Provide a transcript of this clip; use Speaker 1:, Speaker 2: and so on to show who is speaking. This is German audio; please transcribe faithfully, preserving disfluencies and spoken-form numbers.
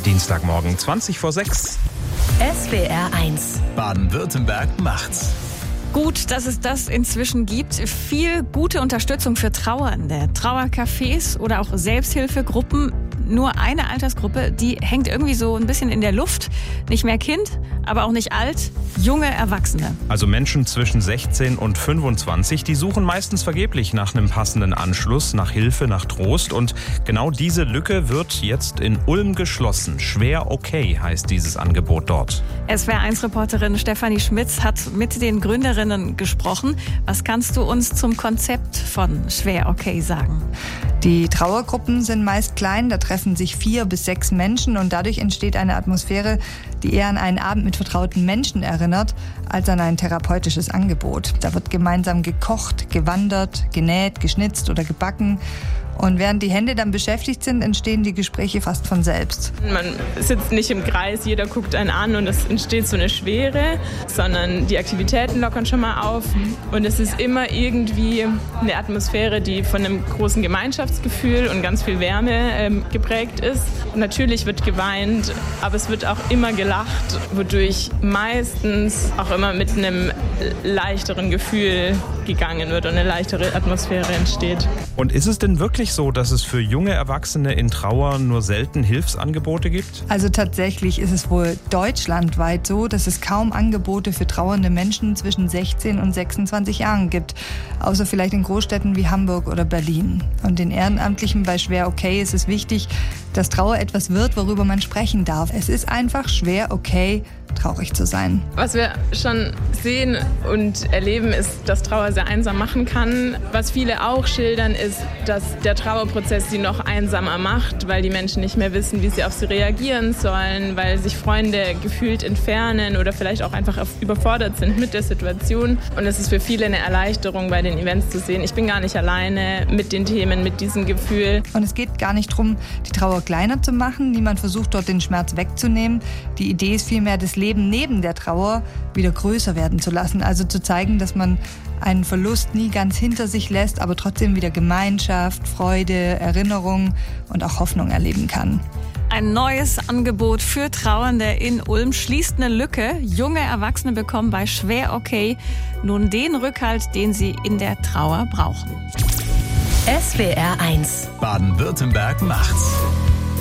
Speaker 1: Dienstagmorgen, zwanzig vor sechs.
Speaker 2: S W R eins.
Speaker 3: Baden-Württemberg macht's.
Speaker 4: Gut, dass es das inzwischen gibt. Viel gute Unterstützung für Trauernde. Trauercafés oder auch Selbsthilfegruppen. Nur eine Altersgruppe, die hängt irgendwie so ein bisschen in der Luft. Nicht mehr Kind, aber auch nicht alt. Junge Erwachsene.
Speaker 1: Also Menschen zwischen sechzehn und fünfundzwanzig, die suchen meistens vergeblich nach einem passenden Anschluss, nach Hilfe, nach Trost. Und genau diese Lücke wird jetzt in Ulm geschlossen. Schwer okay heißt dieses Angebot dort.
Speaker 4: S W R eins Reporterin Stefanie Schmitz hat mit den Gründerinnen gesprochen. Was kannst du uns zum Konzept von Schwer okay sagen?
Speaker 5: Die Trauergruppen sind meist klein, da treffen sich vier bis sechs Menschen und dadurch entsteht eine Atmosphäre, die eher an einen Abend mit vertrauten Menschen erinnert, als an ein therapeutisches Angebot. Da wird gemeinsam gekocht, gewandert, genäht, geschnitzt oder gebacken. Und während die Hände dann beschäftigt sind, entstehen die Gespräche fast von selbst.
Speaker 6: Man sitzt nicht im Kreis, jeder guckt einen an und es entsteht so eine Schwere, sondern die Aktivitäten lockern schon mal auf. Und es ist immer irgendwie eine Atmosphäre, die von einem großen Gemeinschaftsgefühl und ganz viel Wärme ähm, geprägt ist. Natürlich wird geweint, aber es wird auch immer gelacht, wodurch meistens auch immer mit einem leichteren Gefühl gegangen wird und eine leichtere Atmosphäre entsteht.
Speaker 1: Und ist es denn wirklich so, dass es für junge Erwachsene in Trauer nur selten Hilfsangebote gibt?
Speaker 5: Also tatsächlich ist es wohl deutschlandweit so, dass es kaum Angebote für trauernde Menschen zwischen sechzehn und sechsundzwanzig Jahren gibt. Außer vielleicht in Großstädten wie Hamburg oder Berlin. Und den Ehrenamtlichen bei Schwer okay ist es wichtig, dass Trauer etwas wird, worüber man sprechen darf. Es ist einfach schwer okay, traurig zu sein.
Speaker 6: Was wir schon sehen und erleben, ist, dass Trauer sehr einsam machen kann. Was viele auch schildern, ist, dass der Trauerprozess sie noch einsamer macht, weil die Menschen nicht mehr wissen, wie sie auf sie reagieren sollen, weil sich Freunde gefühlt entfernen oder vielleicht auch einfach überfordert sind mit der Situation. Und es ist für viele eine Erleichterung, bei den Events zu sehen, ich bin gar nicht alleine mit den Themen, mit diesem Gefühl.
Speaker 5: Und es geht gar nicht darum, die Trauer kleiner zu machen. Niemand versucht dort den Schmerz wegzunehmen. Die Idee ist vielmehr, das Leben neben der Trauer wieder größer werden zu lassen. Also zu zeigen, dass man einen Verlust nie ganz hinter sich lässt, aber trotzdem wieder Gemeinschaft, Freude, Erinnerung und auch Hoffnung erleben kann.
Speaker 4: Ein neues Angebot für Trauernde in Ulm schließt eine Lücke. Junge Erwachsene bekommen bei Schwer okay nun den Rückhalt, den sie in der Trauer brauchen.
Speaker 2: S W R eins.
Speaker 3: Baden-Württemberg macht's.